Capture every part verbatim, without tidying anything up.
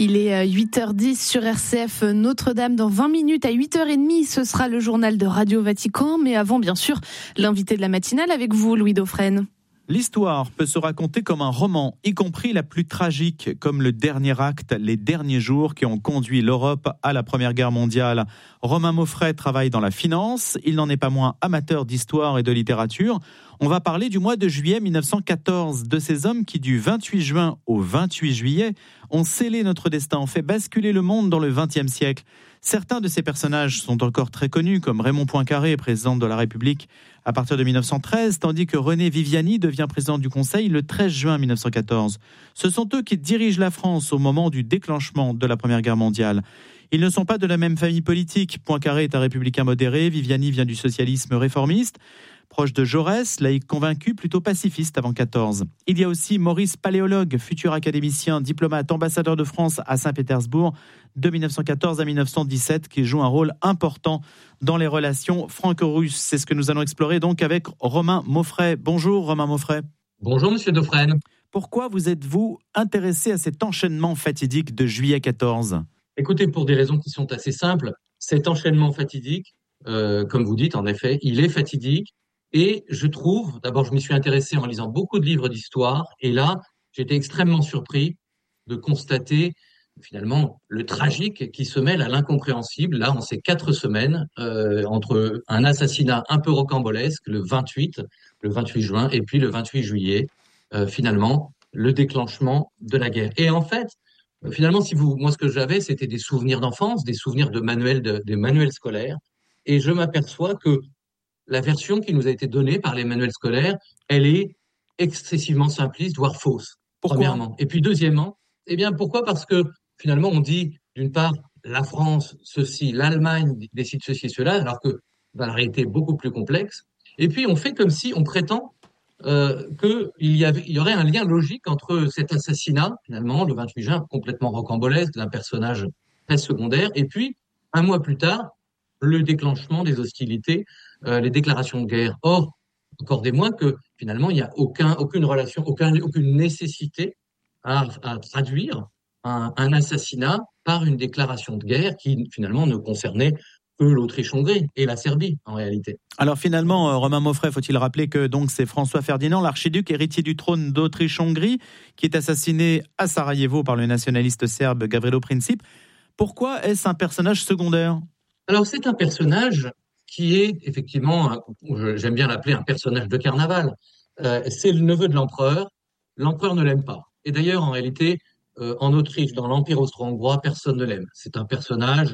Il est huit heures dix sur R C F Notre-Dame. Dans vingt minutes, à huit heures trente, ce sera le journal de Radio Vatican. Mais avant, bien sûr, l'invité de la matinale avec vous, Louis Dauphren. L'histoire peut se raconter comme un roman, y compris la plus tragique, comme le dernier acte, les derniers jours qui ont conduit l'Europe à la Première Guerre mondiale. Romain Mauffret travaille dans la finance, il n'en est pas moins amateur d'histoire et de littérature. On va parler du mois de juillet mille neuf cent quatorze, de ces hommes qui, du vingt-huit juin au vingt-huit juillet, ont scellé notre destin, ont fait basculer le monde dans le vingtième siècle. Certains de ces personnages sont encore très connus, comme Raymond Poincaré, président de la République à partir de mille neuf cent treize, tandis que René Viviani devient président du Conseil le treize juin mille neuf cent quatorze. Ce sont eux qui dirigent la France au moment du déclenchement de la Première Guerre mondiale. Ils ne sont pas de la même famille politique. Poincaré est un républicain modéré, Viviani vient du socialisme réformiste, proche de Jaurès, laïc convaincu, plutôt pacifiste avant quatorze. Il y a aussi Maurice Paléologue, futur académicien, diplomate, ambassadeur de France à Saint-Pétersbourg de mille neuf cent quatorze à mille neuf cent dix-sept, qui joue un rôle important dans les relations franco-russes. C'est ce que nous allons explorer donc avec Romain Mauffret. Bonjour Romain Mauffret. Bonjour Monsieur Dauphren. Pourquoi vous êtes-vous intéressé à cet enchaînement fatidique de juillet quatorze ? Écoutez, pour des raisons qui sont assez simples, cet enchaînement fatidique, euh, comme vous dites, en effet, il est fatidique. Et je trouve, d'abord, je m'y suis intéressé en lisant beaucoup de livres d'histoire, et là, j'étais extrêmement surpris de constater, finalement, le tragique qui se mêle à l'incompréhensible, là, en ces quatre semaines, euh, entre un assassinat un peu rocambolesque, le vingt-huit, le vingt-huit juin, et puis le vingt-huit juillet, euh, finalement, le déclenchement de la guerre. Et en fait, finalement, si vous, moi, ce que j'avais, c'était des souvenirs d'enfance, des souvenirs de manuels, de, des manuels scolaires, et je m'aperçois que la version qui nous a été donnée par les manuels scolaires, elle est excessivement simpliste, voire fausse, Pourquoi ? premièrement. Et puis deuxièmement, eh bien pourquoi ? Parce que finalement on dit d'une part la France ceci, l'Allemagne décide ceci et cela, alors que dans la réalité beaucoup plus complexe. Et puis on fait comme si on prétend euh, qu'il y avait, il y aurait un lien logique entre cet assassinat, finalement, le vingt-huit juin, complètement rocambolesque, d'un personnage très secondaire, et puis un mois plus tard, le déclenchement des hostilités, euh, les déclarations de guerre. Or, accordez-moi que finalement, il n'y a aucun, aucune relation, aucun, aucune nécessité à, à traduire un, un assassinat par une déclaration de guerre qui finalement ne concernait que l'Autriche-Hongrie et la Serbie en réalité. Alors finalement, Romain Mauffret, faut-il rappeler que donc c'est François Ferdinand, l'archiduc héritier du trône d'Autriche-Hongrie, qui est assassiné à Sarajevo par le nationaliste serbe Gavrilo Princip. Pourquoi est-ce un personnage secondaire ? Alors c'est un personnage qui est effectivement, j'aime bien l'appeler un personnage de carnaval. Euh, c'est le neveu de l'empereur. L'empereur ne l'aime pas. Et d'ailleurs, en réalité, euh, en Autriche, dans l'Empire austro-hongrois, personne ne l'aime. C'est un personnage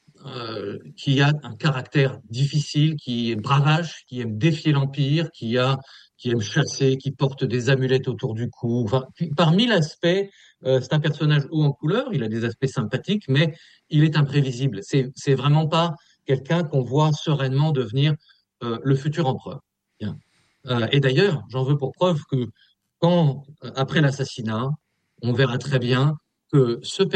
euh, qui a un caractère difficile, qui est bravache, qui aime défier l'Empire, qui a, qui aime chasser, qui porte des amulettes autour du cou. Enfin, par mille aspects, euh, c'est un personnage haut en couleur. Il a des aspects sympathiques, mais il est imprévisible. C'est, c'est vraiment pas quelqu'un qu'on voit sereinement devenir euh, le futur empereur. Bien. Euh, et d'ailleurs, j'en veux pour preuve que quand, euh, après l'assassinat, on verra très bien que ce